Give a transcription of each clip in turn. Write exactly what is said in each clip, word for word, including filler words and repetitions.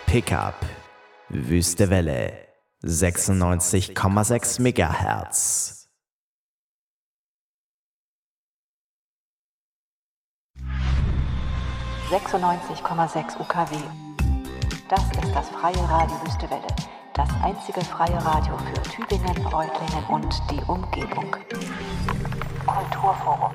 Pickup, Wüste Welle, sechsundneunzig Komma sechs Megahertz. sechsundneunzig Komma sechs U K W. Das ist das freie Radio Wüste Welle, das einzige freie Radio für Tübingen, Reutlingen und die Umgebung. Kulturforum.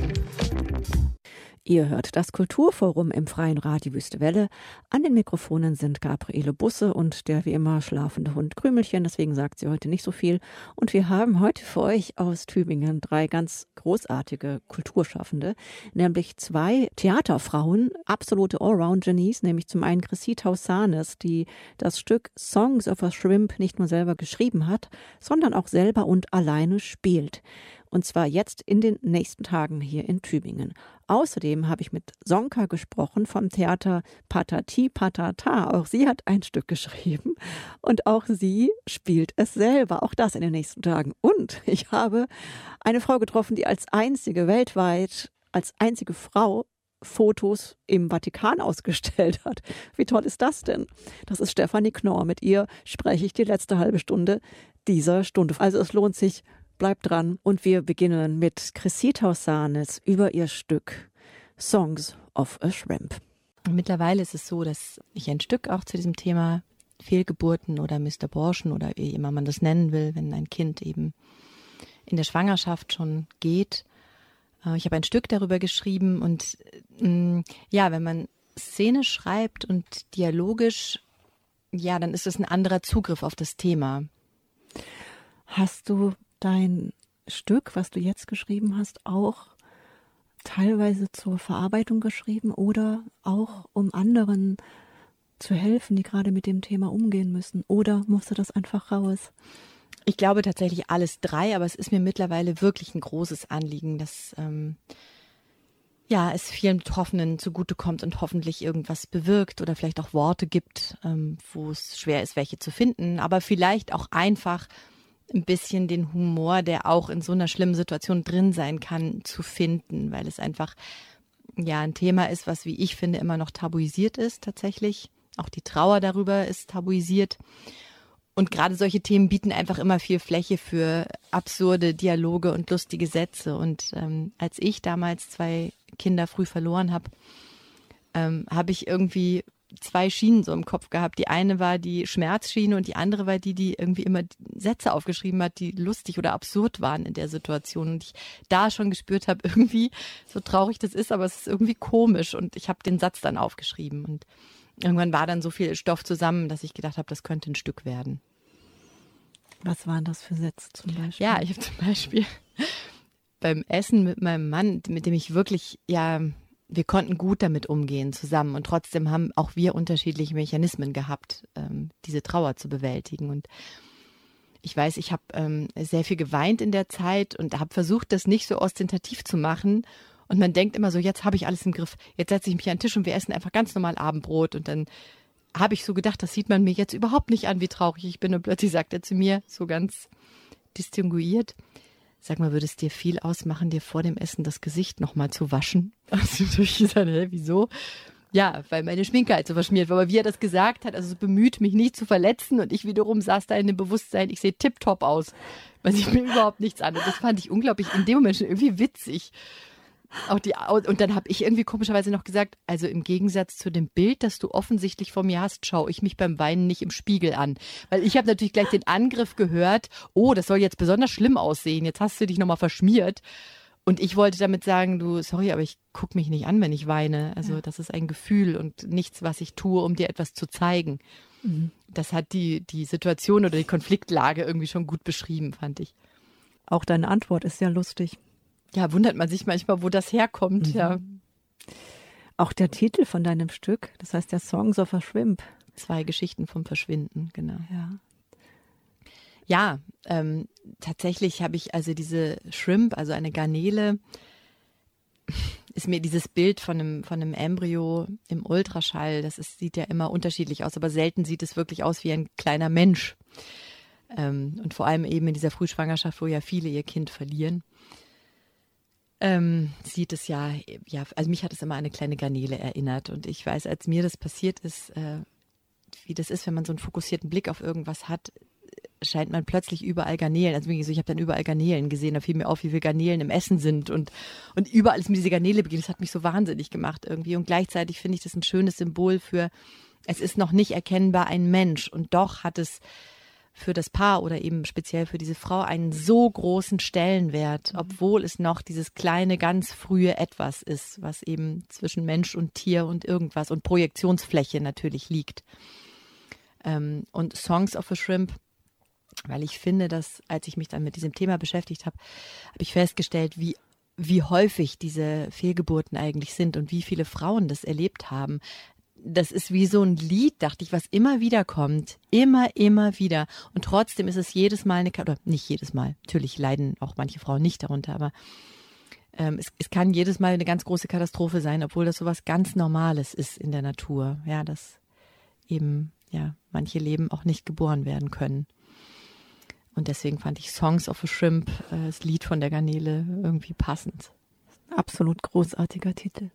Ihr hört das Kulturforum im freien Radio Wüste Welle. An den Mikrofonen sind Gabriele Busse und der wie immer schlafende Hund Krümelchen. Deswegen sagt sie heute nicht so viel. Und wir haben heute für euch aus Tübingen drei ganz großartige Kulturschaffende, nämlich zwei Theaterfrauen, absolute Allround-Genies, nämlich zum einen Chrissy Taussanes, die das Stück Songs of a Shrimp nicht nur selber geschrieben hat, sondern auch selber und alleine spielt. Und zwar jetzt in den nächsten Tagen hier in Tübingen. Außerdem habe ich mit Sonka gesprochen vom Theater Patati Patata. Auch sie hat ein Stück geschrieben und auch sie spielt es selber. Auch das in den nächsten Tagen. Und ich habe eine Frau getroffen, die als einzige weltweit, als einzige Frau Fotos im Vatikan ausgestellt hat. Wie toll ist das denn? Das ist Stefanie Knorr. Mit ihr spreche ich die letzte halbe Stunde dieser Stunde. Also es lohnt sich. Bleibt dran und wir beginnen mit Chrissy Taussanes über ihr Stück Songs of a Shrimp. Mittlerweile ist es so, dass ich ein Stück auch zu diesem Thema Fehlgeburten oder Mister Abortion oder wie immer man das nennen will, wenn ein Kind eben in der Schwangerschaft schon geht. Ich habe ein Stück darüber geschrieben und ja, wenn man Szene schreibt und dialogisch, ja, dann ist es ein anderer Zugriff auf das Thema. Hast du dein Stück, was du jetzt geschrieben hast, auch teilweise zur Verarbeitung geschrieben oder auch um anderen zu helfen, die gerade mit dem Thema umgehen müssen? Oder musste das einfach raus? Ich glaube tatsächlich alles drei, aber es ist mir mittlerweile wirklich ein großes Anliegen, dass ähm, ja, es vielen Betroffenen zugutekommt und hoffentlich irgendwas bewirkt oder vielleicht auch Worte gibt, ähm, wo es schwer ist, welche zu finden, aber vielleicht auch einfach ein bisschen den Humor, der auch in so einer schlimmen Situation drin sein kann, zu finden, weil es einfach ja ein Thema ist, was, wie ich finde, immer noch tabuisiert ist tatsächlich. Auch die Trauer darüber ist tabuisiert. Und gerade solche Themen bieten einfach immer viel Fläche für absurde Dialoge und lustige Sätze. Und ähm, als ich damals zwei Kinder früh verloren habe, ähm, habe ich irgendwie zwei Schienen so im Kopf gehabt. Die eine war die Schmerzschiene und die andere war die, die irgendwie immer Sätze aufgeschrieben hat, die lustig oder absurd waren in der Situation. Und ich da schon gespürt habe, irgendwie, so traurig das ist, aber es ist irgendwie komisch. Und ich habe den Satz dann aufgeschrieben. Und irgendwann war dann so viel Stoff zusammen, dass ich gedacht habe, das könnte ein Stück werden. Was waren das für Sätze zum Beispiel? Ja, ich habe zum Beispiel beim Essen mit meinem Mann, mit dem ich wirklich, ja, wir konnten gut damit umgehen zusammen und trotzdem haben auch wir unterschiedliche Mechanismen gehabt, ähm, diese Trauer zu bewältigen. Und ich weiß, ich habe ähm, sehr viel geweint in der Zeit und habe versucht, das nicht so ostentativ zu machen. Und man denkt immer so, jetzt habe ich alles im Griff, jetzt setze ich mich an den Tisch und wir essen einfach ganz normal Abendbrot. Und dann habe ich so gedacht, das sieht man mir jetzt überhaupt nicht an, wie traurig ich bin. Und plötzlich sagt er zu mir so ganz distinguiert: Sag mal, würde es dir viel ausmachen, dir vor dem Essen das Gesicht nochmal zu waschen? Also ich gesagt, hä, wieso? Ja, weil meine Schminke halt so verschmiert war. Aber wie er das gesagt hat, also so bemüht, mich nicht zu verletzen. Und ich wiederum saß da in dem Bewusstsein, ich sehe tipptopp aus. Man sieht mir überhaupt nichts an. Und das fand ich unglaublich, in dem Moment schon irgendwie witzig. Auch die, und dann habe ich irgendwie komischerweise noch gesagt, also im Gegensatz zu dem Bild, das du offensichtlich vor mir hast, schaue ich mich beim Weinen nicht im Spiegel an. Weil ich habe natürlich gleich den Angriff gehört, oh, das soll jetzt besonders schlimm aussehen, jetzt hast du dich nochmal verschmiert. Und ich wollte damit sagen, du, sorry, aber ich gucke mich nicht an, wenn ich weine. Also ja. Das ist ein Gefühl und nichts, was ich tue, um dir etwas zu zeigen. Mhm. Das hat die, die Situation oder die Konfliktlage irgendwie schon gut beschrieben, fand ich. Auch deine Antwort ist ja lustig. Ja, wundert man sich manchmal, wo das herkommt, mhm. ja. Auch der Titel von deinem Stück, das heißt ja Songs of a Shrimp. Zwei Geschichten vom Verschwinden, genau. Ja, ja ähm, tatsächlich habe ich also diese Shrimp, also eine Garnele, ist mir dieses Bild von einem, von einem Embryo im Ultraschall, das ist, sieht ja immer unterschiedlich aus, aber selten sieht es wirklich aus wie ein kleiner Mensch. Ähm, und vor allem eben in dieser Frühschwangerschaft, wo ja viele ihr Kind verlieren. Ähm, sieht es ja, ja, also mich hat es immer an eine kleine Garnele erinnert. Und ich weiß, als mir das passiert ist, äh, wie das ist, wenn man so einen fokussierten Blick auf irgendwas hat, scheint man plötzlich überall Garnelen, also ich habe dann überall Garnelen gesehen, da fiel mir auf, wie viele Garnelen im Essen sind und, und überall ist mir diese Garnele begegnet, das hat mich so wahnsinnig gemacht irgendwie und gleichzeitig finde ich das ein schönes Symbol für, es ist noch nicht erkennbar ein Mensch und doch hat es für das Paar oder eben speziell für diese Frau einen so großen Stellenwert, obwohl es noch dieses kleine, ganz frühe Etwas ist, was eben zwischen Mensch und Tier und irgendwas und Projektionsfläche natürlich liegt. Ähm, und Songs of a Shrimp, weil ich finde, dass, als ich mich dann mit diesem Thema beschäftigt habe, habe ich festgestellt, wie, wie häufig diese Fehlgeburten eigentlich sind und wie viele Frauen das erlebt haben. Das ist wie so ein Lied, dachte ich, was immer wieder kommt. Immer, immer wieder. Und trotzdem ist es jedes Mal eine, oder nicht jedes Mal, natürlich leiden auch manche Frauen nicht darunter, aber ähm, es, es kann jedes Mal eine ganz große Katastrophe sein, obwohl das sowas ganz Normales ist in der Natur. Ja, dass eben, ja, manche Leben auch nicht geboren werden können. Und deswegen fand ich Songs of a Shrimp, äh, das Lied von der Garnele, irgendwie passend. Absolut großartiger Titel.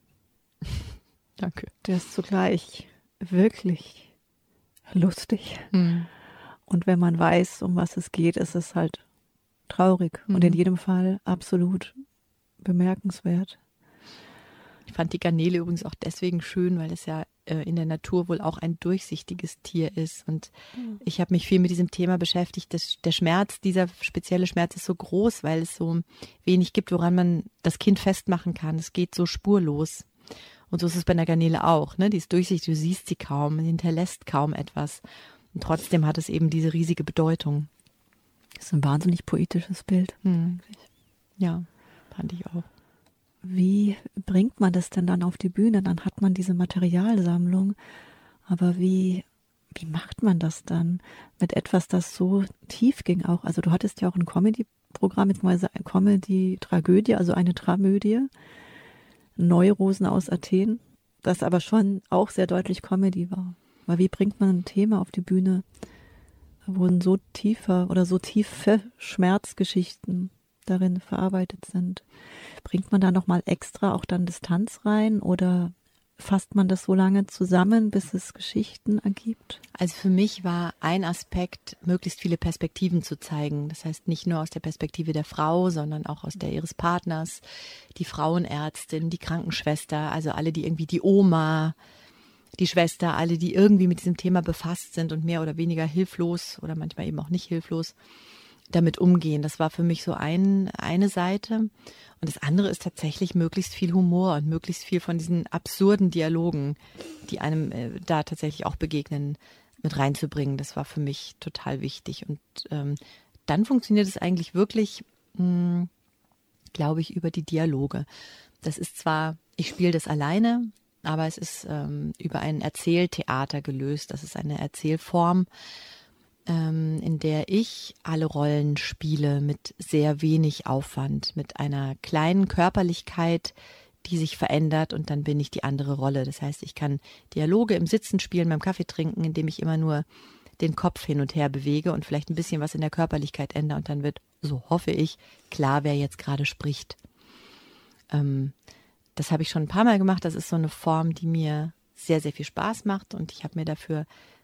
Danke. Der ist zugleich wirklich lustig. Mhm. Und wenn man weiß, um was es geht, ist es halt traurig. Mhm. Und in jedem Fall absolut bemerkenswert. Ich fand die Garnele übrigens auch deswegen schön, weil es ja äh, in der Natur wohl auch ein durchsichtiges Tier ist. Und mhm. ich habe mich viel mit diesem Thema beschäftigt. Das, der Schmerz, dieser spezielle Schmerz ist so groß, weil es so wenig gibt, woran man das Kind festmachen kann. Es geht so spurlos. Und so ist es bei einer Garnele auch. Ne? Die ist durchsichtig, du siehst sie kaum, hinterlässt kaum etwas. Und trotzdem hat es eben diese riesige Bedeutung. Das ist ein wahnsinnig poetisches Bild. Mhm. Ja, fand ich auch. Wie bringt man das denn dann auf die Bühne? Dann hat man diese Materialsammlung. Aber wie, wie macht man das dann mit etwas, das so tief ging auch? Also du hattest ja auch ein Comedy-Programm, beziehungsweise eine Comedy-Tragödie, also eine Dramödie. Neurosen aus Athen, das aber schon auch sehr deutlich Comedy war. Weil wie bringt man ein Thema auf die Bühne, wo so tiefer oder so tiefe Schmerzgeschichten darin verarbeitet sind? Bringt man da nochmal extra auch dann Distanz rein oder fasst man das so lange zusammen, bis es Geschichten ergibt? Also für mich war ein Aspekt, möglichst viele Perspektiven zu zeigen. Das heißt nicht nur aus der Perspektive der Frau, sondern auch aus der ihres Partners, die Frauenärztin, die Krankenschwester, also alle, die irgendwie die Oma, die Schwester, alle, die irgendwie mit diesem Thema befasst sind und mehr oder weniger hilflos oder manchmal eben auch nicht hilflos damit umgehen. Das war für mich so ein, eine Seite. Und das andere ist tatsächlich möglichst viel Humor und möglichst viel von diesen absurden Dialogen, die einem äh, da tatsächlich auch begegnen, mit reinzubringen. Das war für mich total wichtig. Und ähm, dann funktioniert es eigentlich wirklich, glaube ich, über die Dialoge. Das ist zwar, ich spiele das alleine, aber es ist ähm, über ein Erzähltheater gelöst. Das ist eine Erzählform, in der ich alle Rollen spiele mit sehr wenig Aufwand, mit einer kleinen Körperlichkeit, die sich verändert und dann bin ich die andere Rolle. Das heißt, ich kann Dialoge im Sitzen spielen, beim Kaffee trinken, indem ich immer nur den Kopf hin und her bewege und vielleicht ein bisschen was in der Körperlichkeit ändere und dann wird, so hoffe ich, klar, wer jetzt gerade spricht. Ähm, das habe ich schon ein paar Mal gemacht. Das ist so eine Form, die mir sehr, sehr viel Spaß macht und ich habe mir dafür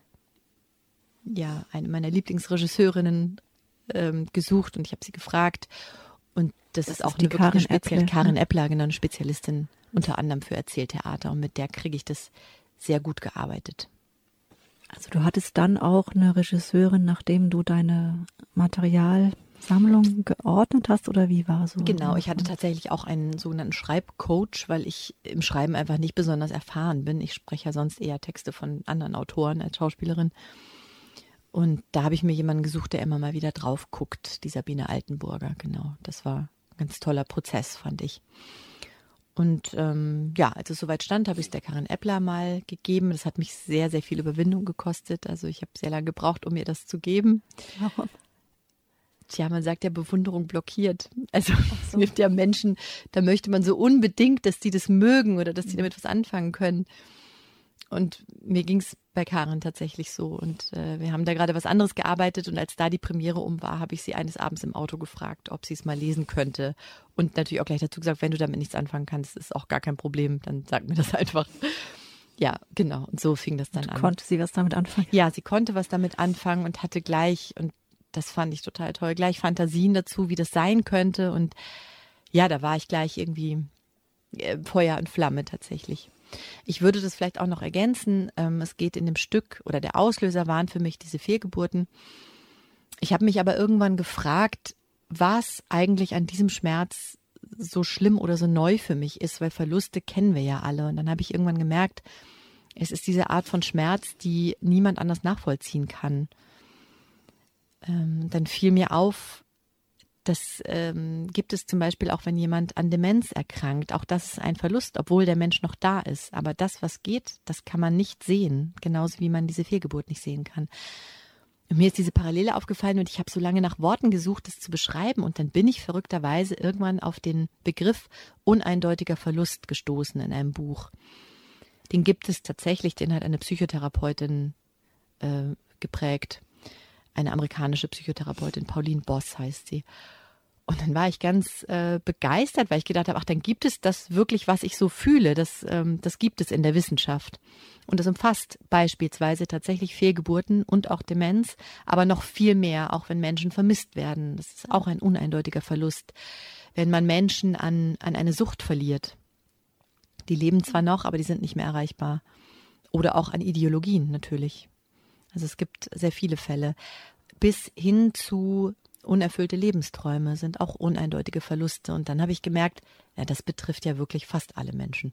ja, eine meiner Lieblingsregisseurinnen ähm, gesucht und ich habe sie gefragt. Und das, das ist auch ist eine wirklich eine spezielle Karin Eppler, genau, eine Spezialistin unter anderem für Erzähltheater. Und mit der kriege ich das sehr gut gearbeitet. Also du hattest dann auch eine Regisseurin, nachdem du deine Materialsammlung geordnet hast, oder wie war so? Genau, ich hatte tatsächlich auch einen sogenannten Schreibcoach, weil ich im Schreiben einfach nicht besonders erfahren bin. Ich spreche ja sonst eher Texte von anderen Autoren als Schauspielerin. Und da habe ich mir jemanden gesucht, der immer mal wieder drauf guckt, die Sabine Altenburger, genau. Das war ein ganz toller Prozess, fand ich. Und ähm, ja, als es soweit stand, habe ich es der Karin Eppler mal gegeben. Das hat mich sehr, sehr viel Überwindung gekostet. Also ich habe sehr lange gebraucht, um ihr das zu geben. Warum? Tja, man sagt ja, Bewunderung blockiert. Also es so. Gibt ja Menschen, da möchte man so unbedingt, dass die das mögen oder dass die damit was anfangen können. Und mir ging es bei Karin tatsächlich so. Und äh, wir haben da gerade was anderes gearbeitet. Und als da die Premiere um war, habe ich sie eines Abends im Auto gefragt, ob sie es mal lesen könnte. Und natürlich auch gleich dazu gesagt, wenn du damit nichts anfangen kannst, ist auch gar kein Problem. Dann sag mir das einfach. Ja, genau. Und so fing das dann an. Konnte sie was damit anfangen? Ja, sie konnte was damit anfangen und hatte gleich, und das fand ich total toll, gleich Fantasien dazu, wie das sein könnte. Und ja, da war ich gleich irgendwie äh, Feuer und Flamme tatsächlich. Ich würde das vielleicht auch noch ergänzen. Ähm, es geht in dem Stück, oder der Auslöser waren für mich diese Fehlgeburten. Ich habe mich aber irgendwann gefragt, was eigentlich an diesem Schmerz so schlimm oder so neu für mich ist, weil Verluste kennen wir ja alle. Und dann habe ich irgendwann gemerkt, es ist diese Art von Schmerz, die niemand anders nachvollziehen kann. Ähm, dann fiel mir auf, das ähm, gibt es zum Beispiel auch, wenn jemand an Demenz erkrankt. Auch das ist ein Verlust, obwohl der Mensch noch da ist. Aber das, was geht, das kann man nicht sehen. Genauso wie man diese Fehlgeburt nicht sehen kann. Und mir ist diese Parallele aufgefallen und ich habe so lange nach Worten gesucht, das zu beschreiben. Und dann bin ich verrückterweise irgendwann auf den Begriff uneindeutiger Verlust gestoßen in einem Buch. Den gibt es tatsächlich, den hat eine Psychotherapeutin äh, geprägt. Eine amerikanische Psychotherapeutin, Pauline Boss heißt sie. Und dann war ich ganz äh, begeistert, weil ich gedacht habe, ach, dann gibt es das wirklich, was ich so fühle. Das, ähm, das gibt es in der Wissenschaft. Und das umfasst beispielsweise tatsächlich Fehlgeburten und auch Demenz, aber noch viel mehr, auch wenn Menschen vermisst werden. Das ist auch ein uneindeutiger Verlust. Wenn man Menschen an, an eine Sucht verliert. Die leben zwar noch, aber die sind nicht mehr erreichbar. Oder auch an Ideologien natürlich. Also es gibt sehr viele Fälle. Bis hin zu unerfüllte Lebensträume sind auch uneindeutige Verluste. Und dann habe ich gemerkt, ja, das betrifft ja wirklich fast alle Menschen.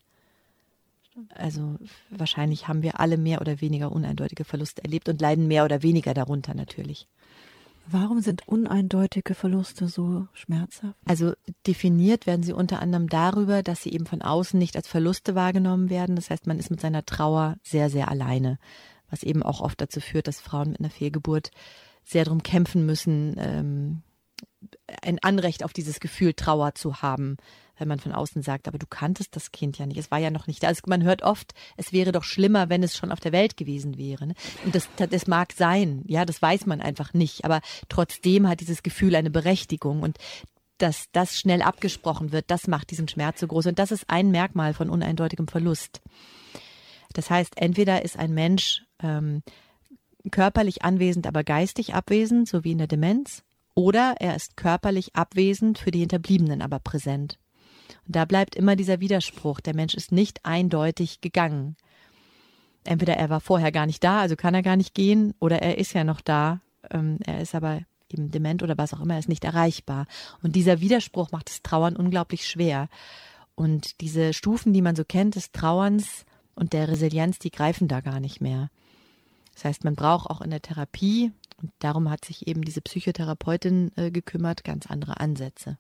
Also wahrscheinlich haben wir alle mehr oder weniger uneindeutige Verluste erlebt und leiden mehr oder weniger darunter natürlich. Warum sind uneindeutige Verluste so schmerzhaft? Also definiert werden sie unter anderem darüber, dass sie eben von außen nicht als Verluste wahrgenommen werden. Das heißt, man ist mit seiner Trauer sehr, sehr alleine, was eben auch oft dazu führt, dass Frauen mit einer Fehlgeburt sehr darum kämpfen müssen, ähm, ein Anrecht auf dieses Gefühl Trauer zu haben, wenn man von außen sagt, aber du kanntest das Kind ja nicht, es war ja noch nicht da. Also man hört oft, es wäre doch schlimmer, wenn es schon auf der Welt gewesen wäre. Ne? Und das, das mag sein, ja, das weiß man einfach nicht, aber trotzdem hat dieses Gefühl eine Berechtigung und dass das schnell abgesprochen wird, das macht diesen Schmerz so groß und das ist ein Merkmal von uneindeutigem Verlust. Das heißt, entweder ist ein Mensch ähm, körperlich anwesend, aber geistig abwesend, so wie in der Demenz, oder er ist körperlich abwesend, für die Hinterbliebenen aber präsent. Und da bleibt immer dieser Widerspruch, der Mensch ist nicht eindeutig gegangen. Entweder er war vorher gar nicht da, also kann er gar nicht gehen, oder er ist ja noch da, ähm, er ist aber eben dement oder was auch immer, er ist nicht erreichbar. Und dieser Widerspruch macht das Trauern unglaublich schwer. Und diese Stufen, die man so kennt, des Trauerns und der Resilienz, die greifen da gar nicht mehr. Das heißt, man braucht auch in der Therapie, und darum hat sich eben diese Psychotherapeutin äh, gekümmert, ganz andere Ansätze.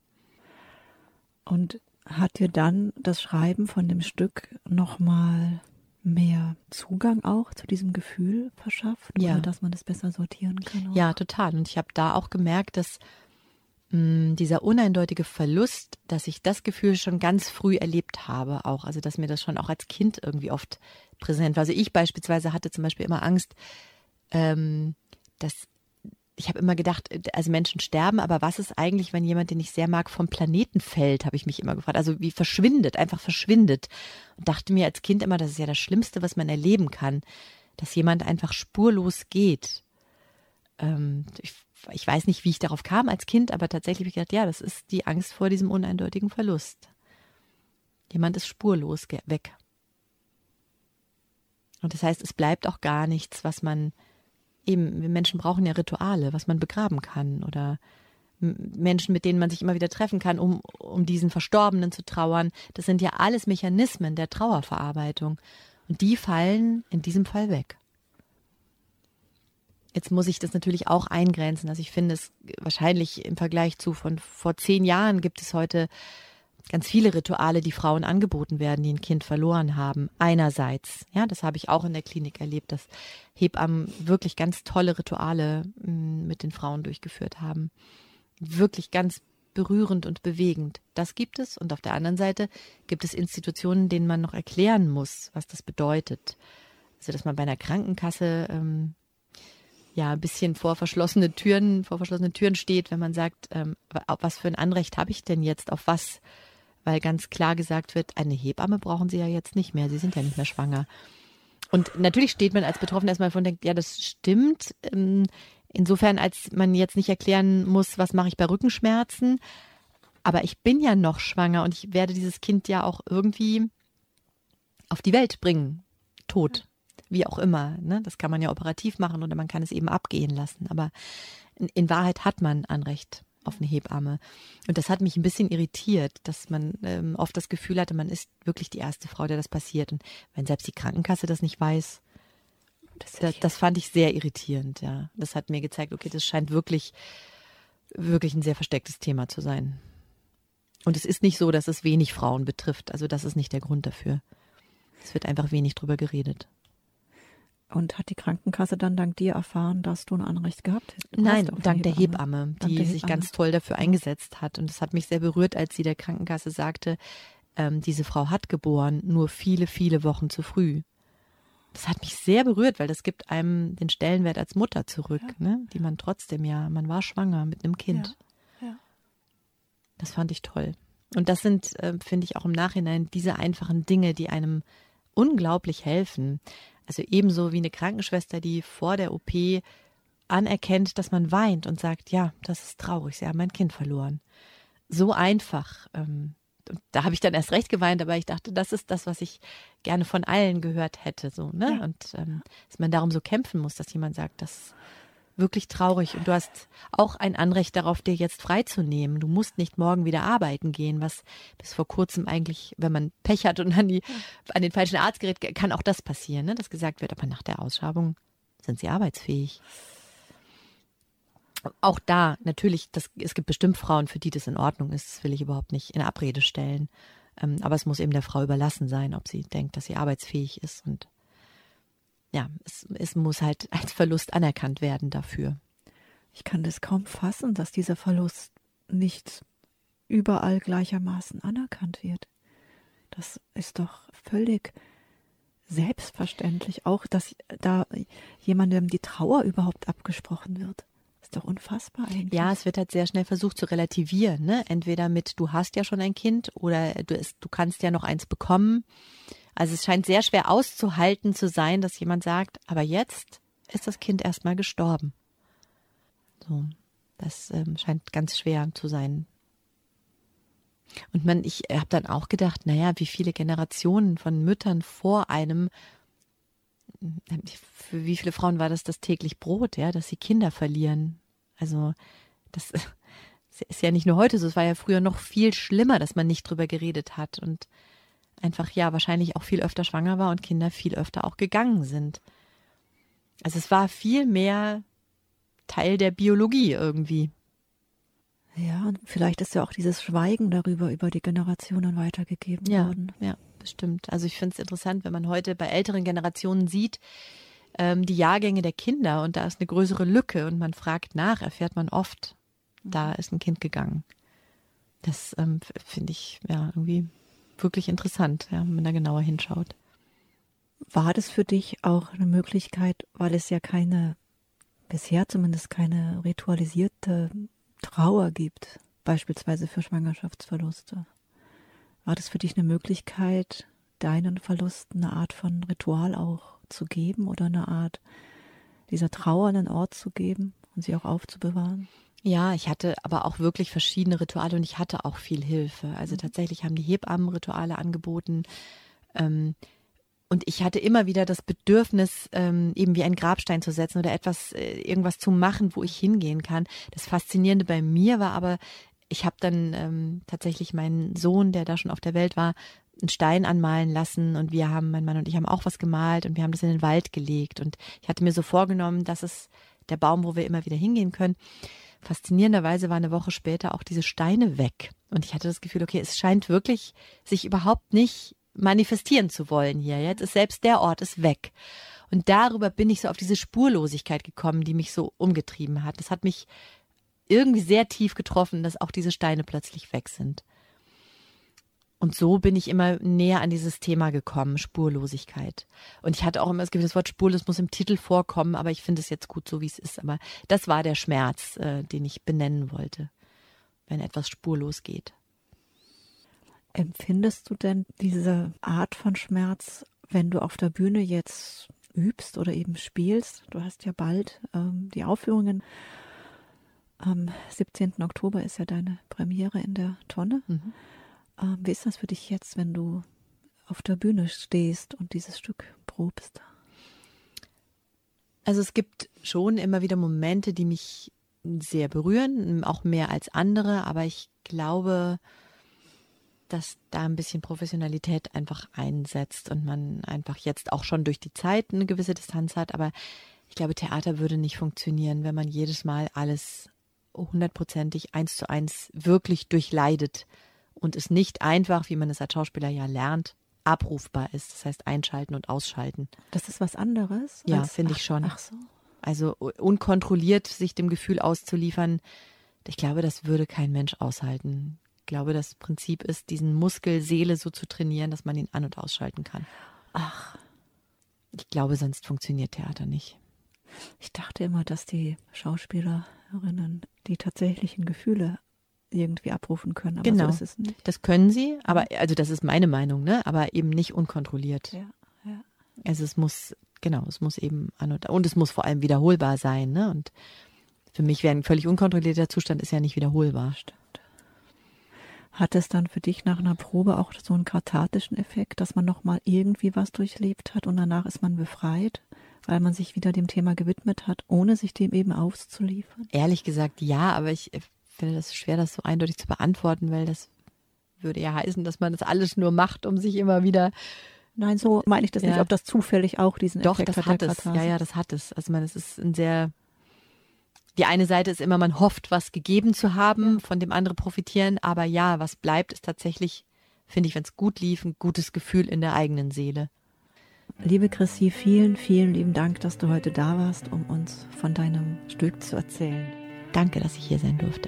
Und hat dir dann das Schreiben von dem Stück nochmal mehr Zugang auch zu diesem Gefühl verschafft? Ja. Oder dass man das besser sortieren kann? Auch? Ja, total. Und ich habe da auch gemerkt, dass mh, dieser uneindeutige Verlust, dass ich das Gefühl schon ganz früh erlebt habe auch. Also dass mir das schon auch als Kind irgendwie oft präsent war. Also ich beispielsweise hatte zum Beispiel immer Angst, ähm, dass ich habe immer gedacht, also Menschen sterben, aber was ist eigentlich, wenn jemand, den ich sehr mag, vom Planeten fällt, habe ich mich immer gefragt. Also wie verschwindet, einfach verschwindet. Und dachte mir als Kind immer, das ist ja das Schlimmste, was man erleben kann, dass jemand einfach spurlos geht. Ähm, ich, ich weiß nicht, wie ich darauf kam als Kind, aber tatsächlich habe ich gedacht, ja, das ist die Angst vor diesem uneindeutigen Verlust. Jemand ist spurlos weg. Und das heißt, es bleibt auch gar nichts, was man eben, wir Menschen brauchen ja Rituale, was man begraben kann oder Menschen, mit denen man sich immer wieder treffen kann, um, um diesen Verstorbenen zu trauern. Das sind ja alles Mechanismen der Trauerverarbeitung und die fallen in diesem Fall weg. Jetzt muss ich das natürlich auch eingrenzen. Also ich finde es wahrscheinlich im Vergleich zu von vor zehn Jahren gibt es heute ganz viele Rituale, die Frauen angeboten werden, die ein Kind verloren haben. Einerseits, ja, das habe ich auch in der Klinik erlebt, dass Hebammen wirklich ganz tolle Rituale m, mit den Frauen durchgeführt haben. Wirklich ganz berührend und bewegend. Das gibt es. Und auf der anderen Seite gibt es Institutionen, denen man noch erklären muss, was das bedeutet. Also, dass man bei einer Krankenkasse ähm, ja ein bisschen vor verschlossene Türen, vor verschlossene Türen steht, wenn man sagt, ähm, was für ein Anrecht habe ich denn jetzt, auf was? Weil ganz klar gesagt wird, eine Hebamme brauchen Sie ja jetzt nicht mehr, Sie sind ja nicht mehr schwanger. Und natürlich steht man als Betroffener erstmal vor und denkt, ja, das stimmt. Insofern, als man jetzt nicht erklären muss, was mache ich bei Rückenschmerzen. Aber ich bin ja noch schwanger und ich werde dieses Kind ja auch irgendwie auf die Welt bringen. Tot. Wie auch immer. Ne? Das kann man ja operativ machen oder man kann es eben abgehen lassen. Aber in, in Wahrheit hat man Anrecht auf eine Hebamme. Und das hat mich ein bisschen irritiert, dass man ähm, oft das Gefühl hatte, man ist wirklich die erste Frau, der das passiert. Und wenn selbst die Krankenkasse das nicht weiß, das, das, das fand ich sehr irritierend. Ja, das hat mir gezeigt, okay, das scheint wirklich, wirklich ein sehr verstecktes Thema zu sein. Und es ist nicht so, dass es wenig Frauen betrifft. Also das ist nicht der Grund dafür. Es wird einfach wenig drüber geredet. Und hat die Krankenkasse dann dank dir erfahren, dass du ein Anrecht gehabt hast? Nein, dank der Hebamme, die der sich Hebamme. ganz toll dafür eingesetzt hat. Und das hat mich sehr berührt, als sie der Krankenkasse sagte, ähm, diese Frau hat geboren, nur viele, viele Wochen zu früh. Das hat mich sehr berührt, weil das gibt einem den Stellenwert als Mutter zurück, Ja. ne? Die man trotzdem ja, man war schwanger mit einem Kind. Ja. Ja. Das fand ich toll. Und das sind, äh, finde ich, auch im Nachhinein diese einfachen Dinge, die einem unglaublich helfen. Also ebenso wie eine Krankenschwester, die vor der O P anerkennt, dass man weint und sagt, ja, das ist traurig, sie haben mein Kind verloren. So einfach. Ähm, und da habe ich dann erst recht geweint, aber ich dachte, das ist das, was ich gerne von allen gehört hätte. So, ne? Ja. Und ähm, dass man darum so kämpfen muss, dass jemand sagt, das ist wirklich traurig und du hast auch ein Anrecht darauf, dir jetzt freizunehmen. Du musst nicht morgen wieder arbeiten gehen, was bis vor kurzem eigentlich, wenn man Pech hat und an, die, an den falschen Arzt gerät, kann auch das passieren, ne? Dass gesagt wird, aber nach der Ausschabung sind sie arbeitsfähig. Auch da, natürlich, das, es gibt bestimmt Frauen, für die das in Ordnung ist, das will ich überhaupt nicht in Abrede stellen. Ähm, aber es muss eben der Frau überlassen sein, ob sie denkt, dass sie arbeitsfähig ist und ja, es, es muss halt als Verlust anerkannt werden dafür. Ich kann das kaum fassen, dass dieser Verlust nicht überall gleichermaßen anerkannt wird. Das ist doch völlig selbstverständlich. Auch, dass da jemandem die Trauer überhaupt abgesprochen wird. Ist doch unfassbar eigentlich. Ja, es wird halt sehr schnell versucht zu relativieren, ne? Entweder mit, du hast ja schon ein Kind oder du, ist, du kannst ja noch eins bekommen. Also es scheint sehr schwer auszuhalten zu sein, dass jemand sagt, aber jetzt ist das Kind erstmal gestorben. So, das ähm, scheint ganz schwer zu sein. Und man, ich habe dann auch gedacht, naja, wie viele Generationen von Müttern vor einem, für wie viele Frauen war das das täglich Brot, ja, dass sie Kinder verlieren. Also das ist ja nicht nur heute so, es war ja früher noch viel schlimmer, dass man nicht drüber geredet hat und einfach ja wahrscheinlich auch viel öfter schwanger war und Kinder viel öfter auch gegangen sind. Also es war viel mehr Teil der Biologie irgendwie. Ja, und vielleicht ist ja auch dieses Schweigen darüber über die Generationen weitergegeben Ja, worden. ja, bestimmt. Also ich finde es interessant, wenn man heute bei älteren Generationen sieht, ähm, die Jahrgänge der Kinder und da ist eine größere Lücke und man fragt nach, erfährt man oft, da ist ein Kind gegangen. Das ähm, finde ich ja irgendwie wirklich interessant, ja, wenn man da genauer hinschaut. War das für dich auch eine Möglichkeit, weil es ja keine, bisher zumindest keine ritualisierte Trauer gibt, beispielsweise für Schwangerschaftsverluste? War das für dich eine Möglichkeit, deinen Verlust eine Art von Ritual auch zu geben oder eine Art dieser Trauer einen Ort zu geben und sie auch aufzubewahren? Ja, ich hatte aber auch wirklich verschiedene Rituale und ich hatte auch viel Hilfe. Also tatsächlich haben die Hebammen Rituale angeboten. Ähm, und ich hatte immer wieder das Bedürfnis, ähm, eben wie einen Grabstein zu setzen oder etwas, äh, irgendwas zu machen, wo ich hingehen kann. Das Faszinierende bei mir war aber, ich habe dann ähm, tatsächlich meinen Sohn, der da schon auf der Welt war, einen Stein anmalen lassen und wir haben, mein Mann und ich haben auch was gemalt und wir haben das in den Wald gelegt und ich hatte mir so vorgenommen, das ist der Baum, wo wir immer wieder hingehen können. Faszinierenderweise war eine Woche später auch diese Steine weg. Und ich hatte das Gefühl, okay, es scheint wirklich sich überhaupt nicht manifestieren zu wollen hier. Jetzt ist selbst der Ort ist weg. Und darüber bin ich so auf diese Spurlosigkeit gekommen, die mich so umgetrieben hat. Das hat mich irgendwie sehr tief getroffen, dass auch diese Steine plötzlich weg sind. Und so bin ich immer näher an dieses Thema gekommen, Spurlosigkeit. Und ich hatte auch immer das Gefühl, das Wort spurlos muss im Titel vorkommen, aber ich finde es jetzt gut so, wie es ist. Aber das war der Schmerz, äh, den ich benennen wollte, wenn etwas spurlos geht. Empfindest du denn diese Art von Schmerz wenn du auf der Bühne jetzt übst oder eben spielst, du hast ja bald ähm, die Aufführungen. Am siebzehnten Oktober ist ja deine Premiere in der Tonne. Mhm. Ähm, wie ist das für dich jetzt, wenn du auf der Bühne stehst und dieses Stück probst? Also es gibt schon immer wieder Momente, die mich sehr berühren, auch mehr als andere, aber ich glaube, dass da ein bisschen Professionalität einfach einsetzt und man einfach jetzt auch schon durch die Zeit eine gewisse Distanz hat, aber ich glaube, Theater würde nicht funktionieren, wenn man jedes Mal alles hundertprozentig eins zu eins wirklich durchleidet und es nicht einfach, wie man es als Schauspieler ja lernt, abrufbar ist. Das heißt einschalten und ausschalten. Das ist was anderes? Ja, als- finde ich ach, schon. Ach so. Also unkontrolliert sich dem Gefühl auszuliefern, ich glaube, das würde kein Mensch aushalten. Ich glaube, das Prinzip ist, diesen Muskel Seele so zu trainieren, dass man ihn an- und ausschalten kann. Ach, Ich glaube, sonst funktioniert Theater nicht. ich dachte immer, dass die Schauspielerinnen die tatsächlichen Gefühle irgendwie abrufen können, aber Genau. so ist es nicht. Das können sie, aber also das ist meine Meinung, ne? Aber eben nicht unkontrolliert. Ja, ja. Also es muss, genau, es muss eben an und, und es muss vor allem wiederholbar sein, ne? Und für mich wäre ein völlig unkontrollierter Zustand ist ja nicht wiederholbar. Hat es dann für dich nach einer Probe auch so einen kathartischen Effekt, dass man nochmal irgendwie was durchlebt hat und danach ist man befreit, weil man sich wieder dem Thema gewidmet hat, ohne sich dem eben auszuliefern? Ehrlich gesagt, ja, aber ich finde das schwer, das so eindeutig zu beantworten, weil das würde ja heißen, dass man das alles nur macht, um sich immer wieder. Nein, so meine ich das Ja. nicht, ob das zufällig auch diesen Doch, Effekt das hat. hat der es. Katharsis. Ja, ja, das hat es. Also man, es ist ein sehr. Die eine Seite ist immer, man hofft, was gegeben zu haben, von dem andere profitieren, aber ja, was bleibt, ist tatsächlich, finde ich, wenn es gut lief, ein gutes Gefühl in der eigenen Seele. Liebe Chrissy, vielen, vielen lieben Dank, dass du heute da warst, um uns von deinem Stück zu erzählen. Danke, dass ich hier sein durfte.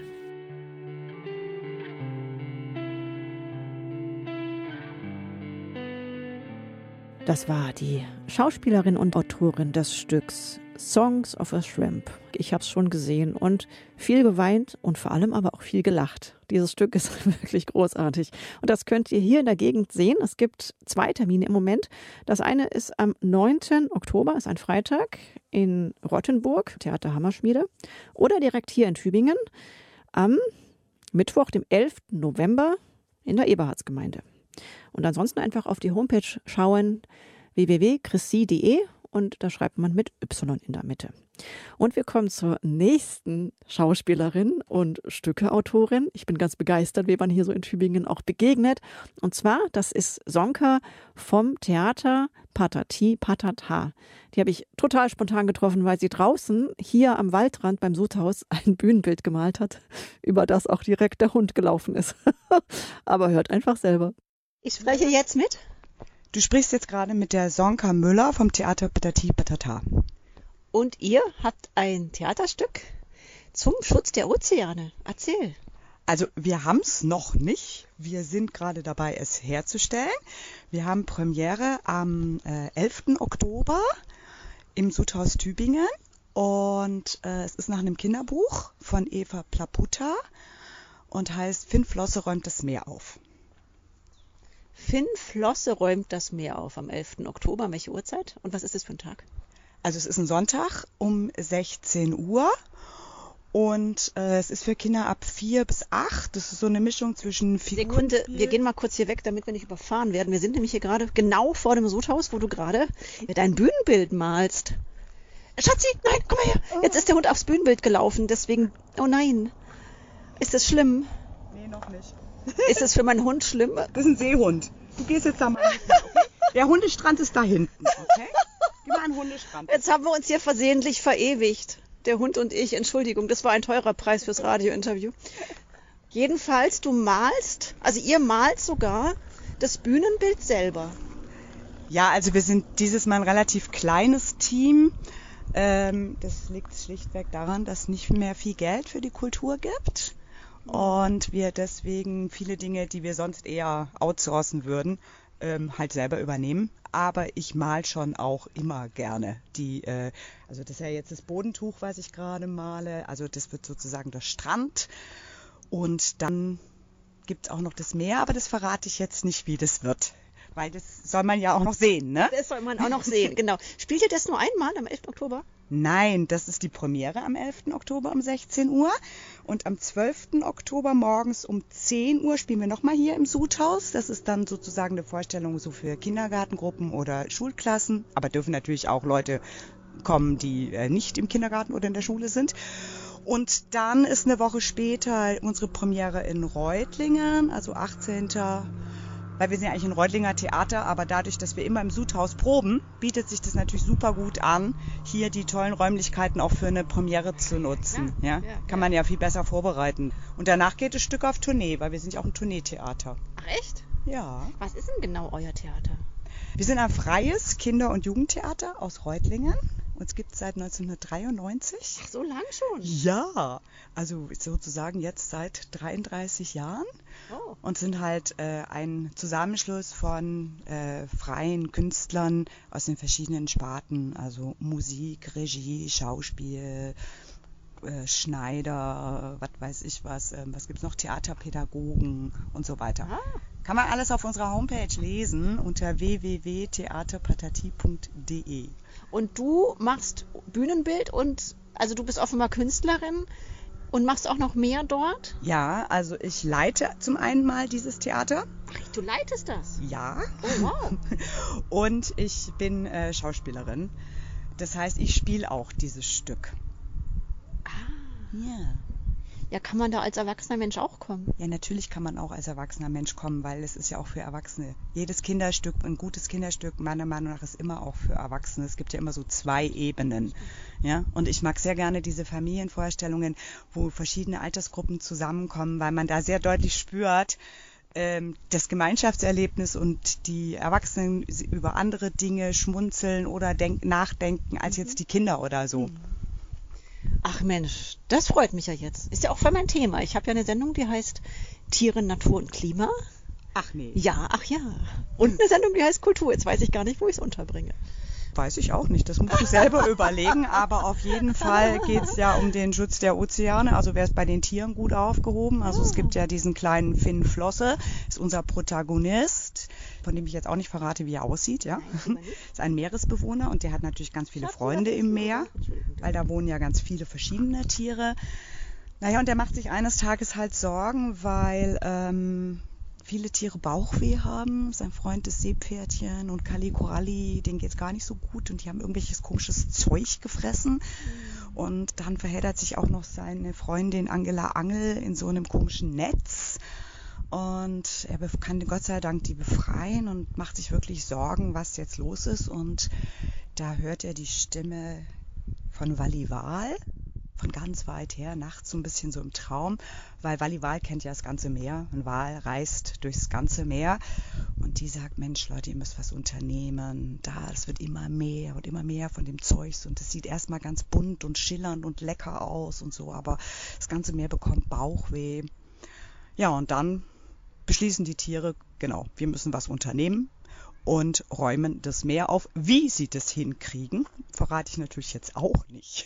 Das war die Schauspielerin und Autorin des Stücks Songs of a Shrimp. Ich habe es schon gesehen und viel geweint und vor allem aber auch viel gelacht. Dieses Stück ist wirklich großartig. Und das könnt ihr hier in der Gegend sehen. Es gibt zwei Termine im Moment. Das eine ist am neunten Oktober, ist ein Freitag in Rottenburg, Theater Hammerschmiede. Oder direkt hier in Tübingen am Mittwoch, dem elften November in der Eberhardsgemeinde. Und ansonsten einfach auf die Homepage schauen, w w w punkt chrissy punkt de, und da schreibt man mit Y in der Mitte. Und wir kommen zur nächsten Schauspielerin und Stückeautorin. Ich bin ganz begeistert, wie man hier so in Tübingen auch begegnet. Und zwar, das ist Sonka vom Theater Patati Patata. Die habe ich total spontan getroffen, weil sie draußen hier am Waldrand beim Sudhaus ein Bühnenbild gemalt hat, über das auch direkt der Hund gelaufen ist. Aber hört einfach selber. Ich spreche jetzt mit. Du sprichst jetzt gerade mit der Sonka Müller vom Theater Patati Patata. Und ihr habt ein Theaterstück zum Schutz der Ozeane. Erzähl. Also wir haben es noch nicht. Wir sind gerade dabei, es herzustellen. Wir haben Premiere am äh, elften Oktober im Sudhaus Tübingen. Und äh, es ist nach einem Kinderbuch von Eva Plaputa und heißt Finn Flosse räumt das Meer auf. Finn Flosse räumt das Meer auf am elften Oktober. Welche Uhrzeit? Und was ist das für ein Tag? Also es ist ein Sonntag um sechzehn Uhr und äh, es ist für Kinder ab vier bis acht. Das ist so eine Mischung zwischen Figuren. Sekunde, wir gehen mal kurz hier weg, damit wir nicht überfahren werden. Wir sind nämlich hier gerade genau vor dem Sudhaus, wo du gerade dein Bühnenbild malst. Schatzi, nein, komm mal her. Jetzt ist der Hund aufs Bühnenbild gelaufen, deswegen, oh nein. Ist das schlimm? Nee, noch nicht. Ist es für meinen Hund schlimm? Das ist ein Seehund. Du gehst jetzt da mal hin, okay? Der Hundestrand ist da hinten, okay? Geh mal an den Hundestrand. Jetzt haben wir uns hier versehentlich verewigt. Der Hund und ich, Entschuldigung, das war ein teurer Preis fürs Radiointerview. Jedenfalls, du malst, also ihr malt sogar das Bühnenbild selber. Ja, also wir sind dieses Mal ein relativ kleines Team. Ähm, das liegt schlichtweg daran, dass nicht mehr viel Geld für die Kultur gibt. Und wir deswegen viele Dinge, die wir sonst eher outsourcen würden, ähm, halt selber übernehmen. Aber ich mal schon auch immer gerne die, äh, also das ist ja jetzt das Bodentuch, was ich gerade male. Also das wird sozusagen der Strand. Und dann gibt es auch noch das Meer, aber das verrate ich jetzt nicht, wie das wird. Weil das soll man ja auch noch sehen, ne? Das soll man auch noch sehen, genau. Spielt ihr das nur einmal am elften Oktober? Nein, das ist die Premiere am elften Oktober um sechzehn Uhr. Und am zwölften Oktober morgens um zehn Uhr spielen wir nochmal hier im Sudhaus. Das ist dann sozusagen eine Vorstellung so für Kindergartengruppen oder Schulklassen. Aber dürfen natürlich auch Leute kommen, die äh, nicht im Kindergarten oder in der Schule sind. Und dann ist eine Woche später unsere Premiere in Reutlingen, also achtzehnten Weil wir sind ja eigentlich ein Reutlinger Theater, aber dadurch, dass wir immer im Sudhaus proben, bietet sich das natürlich super gut an, hier die tollen Räumlichkeiten auch für eine Premiere zu nutzen. Ja, ja, ja, Kann man ja viel besser vorbereiten. Und danach geht das Stück auf Tournee, weil wir sind ja auch ein Tourneetheater. Ach echt? Ja. Was ist denn genau euer Theater? Wir sind ein freies Kinder- und Jugendtheater aus Reutlingen. Uns gibt es seit neunzehnhundertdreiundneunzig. Ach, so lang schon? Ja, also sozusagen jetzt seit dreiunddreißig Jahren. Oh. Und sind halt äh, ein Zusammenschluss von äh, freien Künstlern aus den verschiedenen Sparten, also Musik, Regie, Schauspiel, äh, Schneider, was weiß ich was, äh, was gibt's noch, Theaterpädagogen und so weiter. Ah. Kann man alles auf unserer Homepage lesen unter w w w punkt theaterpatatie punkt d e. Und du machst Bühnenbild und, also du bist offenbar Künstlerin und machst auch noch mehr dort? Ja, also ich leite zum einen mal dieses Theater. Ach, du leitest das? Ja. Oh, wow. Und ich bin äh, Schauspielerin. Das heißt, ich spiele auch dieses Stück. Ah. Ja. Ja, kann man da als erwachsener Mensch auch kommen? Ja, natürlich kann man auch als erwachsener Mensch kommen, weil es ist ja auch für Erwachsene. Jedes Kinderstück, ein gutes Kinderstück, meiner Meinung nach, ist immer auch für Erwachsene. Es gibt ja immer so zwei Ebenen. Ja? Und ich mag sehr gerne diese Familienvorstellungen, wo verschiedene Altersgruppen zusammenkommen, weil man da sehr deutlich spürt, ähm, das Gemeinschaftserlebnis und die Erwachsenen über andere Dinge schmunzeln oder denk- nachdenken als jetzt die Kinder oder so. Mhm. Ach Mensch, das freut mich ja jetzt. Ist ja auch voll mein Thema. Ich habe ja eine Sendung, die heißt Tiere, Natur und Klima. Ach nee. Ja, ach ja. Und eine Sendung, die heißt Kultur. Jetzt weiß ich gar nicht, wo ich es unterbringe. Weiß ich auch nicht, das musst du selber überlegen, aber auf jeden Fall geht es ja um den Schutz der Ozeane, also wäre es bei den Tieren gut aufgehoben. Also es gibt ja diesen kleinen Finn Flosse, ist unser Protagonist, von dem ich jetzt auch nicht verrate, wie er aussieht. Ja, ist ein Meeresbewohner und der hat natürlich ganz viele Freunde im Meer, weil da wohnen ja ganz viele verschiedene Tiere. Naja, und der macht sich eines Tages halt Sorgen, weil ähm, viele Tiere Bauchweh haben. Sein Freund ist Seepferdchen und Kali Koralli, denen geht es gar nicht so gut und die haben irgendwelches komisches Zeug gefressen. Und dann verheddert sich auch noch seine Freundin Angela Angel in so einem komischen Netz. Und er kann Gott sei Dank die befreien und macht sich wirklich Sorgen, was jetzt los ist. Und da hört er die Stimme von Wally Wahl. Von ganz weit her, nachts so ein bisschen so im Traum, weil Wally Wahl kennt ja das ganze Meer. Ein Wal reist durchs ganze Meer und die sagt, Mensch Leute, ihr müsst was unternehmen. Da, es wird immer mehr und immer mehr von dem Zeugs und es sieht erstmal ganz bunt und schillernd und lecker aus und so, aber das ganze Meer bekommt Bauchweh. Ja, und dann beschließen die Tiere, genau, wir müssen was unternehmen und räumen das Meer auf. Wie sie das hinkriegen, verrate ich natürlich jetzt auch nicht.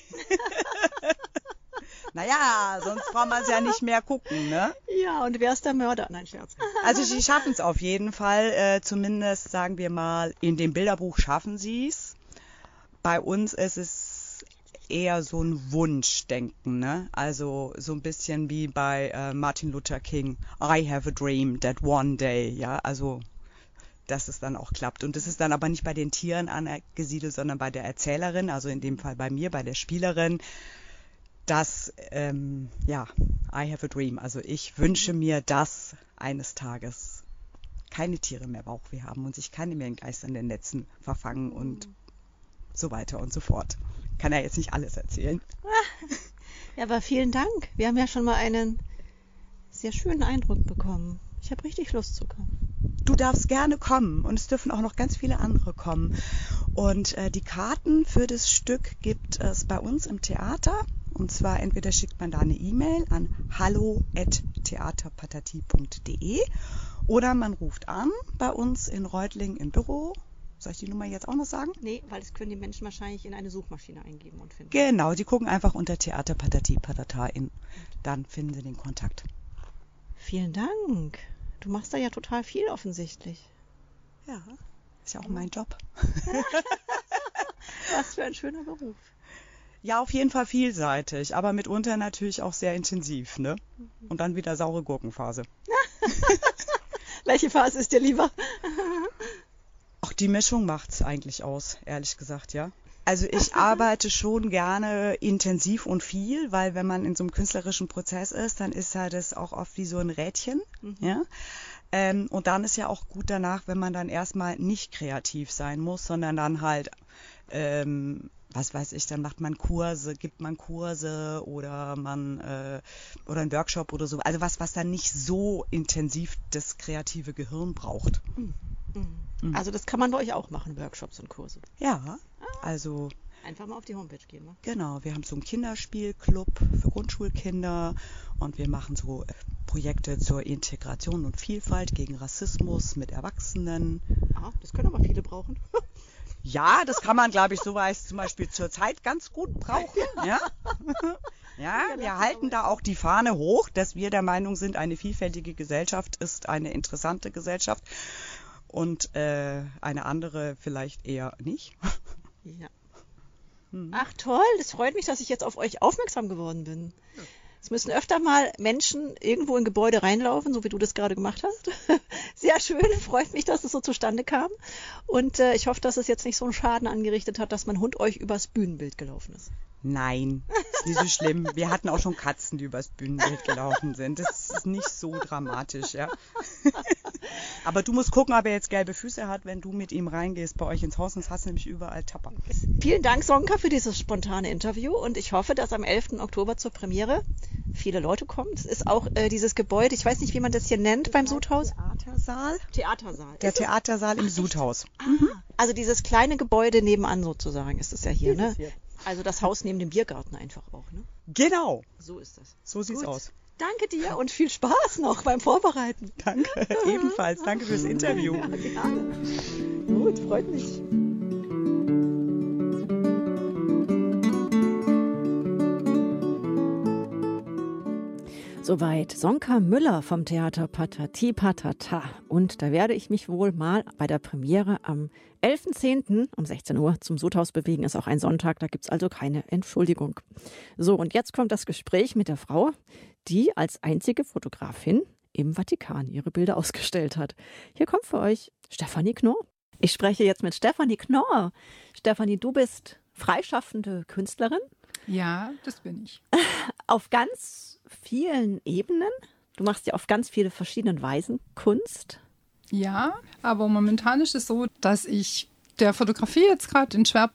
Naja, sonst braucht man es ja nicht mehr gucken, ne? Ja, und wer ist der Mörder? Nein, Scherz. Also sie schaffen es auf jeden Fall, äh, zumindest sagen wir mal, in dem Bilderbuch schaffen sie es. Bei uns ist es eher so ein Wunschdenken, ne? Also so ein bisschen wie bei äh, Martin Luther King, I have a dream that one day, ja, also dass es dann auch klappt. Und das ist dann aber nicht bei den Tieren angesiedelt, sondern bei der Erzählerin, also in dem Fall bei mir, bei der Spielerin, dass, ähm, ja, I have a dream. Also ich wünsche mir, dass eines Tages keine Tiere mehr Bauchweh haben und sich keine mehr in geisternden Netzen verfangen und so weiter und so fort. Kann ja jetzt nicht alles erzählen. Ja, aber vielen Dank. Wir haben ja schon mal einen sehr schönen Eindruck bekommen. Ich habe richtig Lust zu kommen. Du darfst gerne kommen und es dürfen auch noch ganz viele andere kommen. Und äh, die Karten für das Stück gibt es bei uns im Theater. Und zwar entweder schickt man da eine E-Mail an hallo at theaterpatatie punkt d e oder man ruft an bei uns in Reutlingen im Büro. Soll ich die Nummer jetzt auch noch sagen? Nee, weil das können die Menschen wahrscheinlich in eine Suchmaschine eingeben und finden. Genau, die gucken einfach unter Theaterpatatie Patata in. Dann finden sie den Kontakt. Vielen Dank. Du machst da ja total viel offensichtlich. Ja, ist ja auch mein Job. Was für ein schöner Beruf. Ja, auf jeden Fall vielseitig, aber mitunter natürlich auch sehr intensiv, ne? Und dann wieder saure Gurkenphase. Welche Phase ist dir lieber? Auch die Mischung macht's eigentlich aus, ehrlich gesagt, ja. Also ich arbeite schon gerne intensiv und viel, weil wenn man in so einem künstlerischen Prozess ist, dann ist ja das auch oft wie so ein Rädchen, mhm. ja. Ähm, und dann ist ja auch gut danach, wenn man dann erstmal nicht kreativ sein muss, sondern dann halt, ähm, was weiß ich, dann macht man Kurse, gibt man Kurse oder man äh, oder einen Workshop oder so. Also was, was dann nicht so intensiv das kreative Gehirn braucht. Mhm. Mhm. Also das kann man bei euch auch machen, Workshops und Kurse. Ja, also einfach mal auf die Homepage gehen. Ne? Genau, wir haben so einen Kinderspielclub für Grundschulkinder und wir machen so Projekte zur Integration und Vielfalt gegen Rassismus mit Erwachsenen. Ah, das können aber viele brauchen. Ja, das kann man, glaube ich, so weiß zum Beispiel zurzeit ganz gut brauchen. Ja, ja, wir halten da auch die Fahne hoch, dass wir der Meinung sind, eine vielfältige Gesellschaft ist eine interessante Gesellschaft und äh, eine andere vielleicht eher nicht. Ja. Ach toll, das freut mich, dass ich jetzt auf euch aufmerksam geworden bin. Es müssen öfter mal Menschen irgendwo in Gebäude reinlaufen, so wie du das gerade gemacht hast. Sehr schön, freut mich, dass es so zustande kam. Und äh, ich hoffe, dass es jetzt nicht so einen Schaden angerichtet hat, dass mein Hund euch übers Bühnenbild gelaufen ist. Nein, ist nicht so schlimm. Wir hatten auch schon Katzen, die übers Bühnenbild gelaufen sind. Das ist nicht so dramatisch, ja. Aber du musst gucken, ob er jetzt gelbe Füße hat, wenn du mit ihm reingehst bei euch ins Haus, sonst hast du nämlich überall Tapper. Vielen Dank, Sonka, für dieses spontane Interview und ich hoffe, dass am elften Oktober zur Premiere viele Leute kommen. Es ist auch äh, dieses Gebäude, ich weiß nicht, wie man das hier nennt beim Sudhaus. Theatersaal? Theatersaal. Der Theatersaal im Sudhaus. Ah, also dieses kleine Gebäude nebenan sozusagen ist es ja hier, ne? Hier. Also das Haus neben dem Biergarten einfach auch, ne? Genau. So ist das. So sieht's Gut. aus. Danke dir und viel Spaß noch beim Vorbereiten. Danke, ebenfalls. Danke fürs Interview. Ja, gerne. Gut, freut mich. Soweit Sonka Müller vom Theater Patati Patata. Und da werde ich mich wohl mal bei der Premiere am elften zehnten um sechzehn Uhr zum Sudhaus bewegen. Ist auch ein Sonntag, da gibt's also keine Entschuldigung. So, und jetzt kommt das Gespräch mit der Frau, die als einzige Fotografin im Vatikan ihre Bilder ausgestellt hat. Hier kommt für euch Stefanie Knorr. Ich spreche jetzt mit Stefanie Knorr. Stefanie, du bist freischaffende Künstlerin. Ja, das bin ich. Auf ganz vielen Ebenen. Du machst ja auf ganz viele verschiedene Weisen Kunst. Ja, aber momentan ist es so, dass ich der Fotografie jetzt gerade den Schwerpunkt